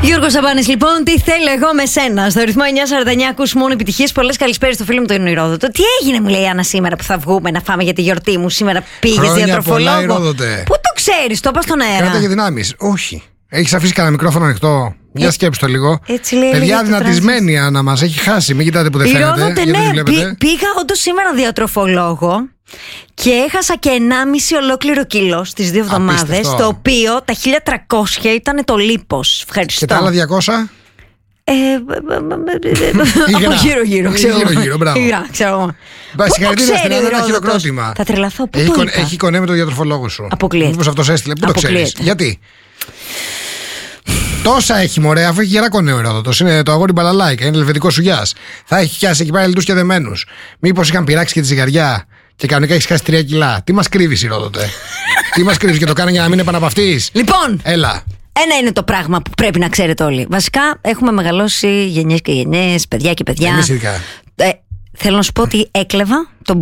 Γιώργος Σαμπάνης, λοιπόν, τι θέλω εγώ με σένα. Στο ρυθμό 949 ακούς μόνο επιτυχίες. Πολλές καλησπέρες στο φίλο μου τον Ηρόδοτο. Τι έγινε, μου λέει η Άννα, σήμερα που θα βγούμε να φάμε για τη γιορτή μου? Σήμερα πήγες διατροφολόγο? Πού το ξέρεις, το είπα στον αέρα. Κράτα για δυνάμεις. Όχι. Έχεις αφήσει κανένα μικρόφωνο ανοιχτό? Για σκέψου το λίγο. Έτσι λέει. Παιδιά, δυνατισμένη η Άννα μας. Έχει χάσει. Μην κοιτάτε που δεν φαίνεται. Ηρόδοτε, ναι. Πήγα όντως σήμερα διατροφολόγο και έχασα και 1,5 ολόκληρο κιλό στις 2 εβδομάδες. Το οποίο τα 1.300 ήταν το λίπος. Ευχαριστώ. Και τα άλλα 200? Από γύρω-γύρω, ξέρω. Συγχαρητήρια στην Άννα, ένα χειροκρότημα. Θα τρελαθώ. Έχει κονέ με τον διατροφολόγο σου. Αποκλείεται. Μήπως αυτός έστειλε, πού το ξέρεις? Γιατί? Τόσα έχει, μωρέ, αφού έχει γερά κονέ ο Ηρόδοτος. Είναι το αγόρι μπαλαλάικα, είναι ελβετικό σουγιάς. Θα έχει πιάσει εκεί πέρα λιτούς και δεμένους. Μήπως είχαν πειράξει και τη ζυγαριά και κανονικά έχει χάσει 3 κιλά. Τι μας κρύβεις, Ηρόδοτε? Τι μας κρύβεις και το κάνανε για να μην επαναπαυτείς? Λοιπόν, έλα. Ένα είναι το πράγμα που πρέπει να ξέρετε όλοι. Βασικά, έχουμε μεγαλώσει γενιές και γενιές, παιδιά και παιδιά. Εμείς ειδικά. Θέλω να σου πω ότι έκλεβα τον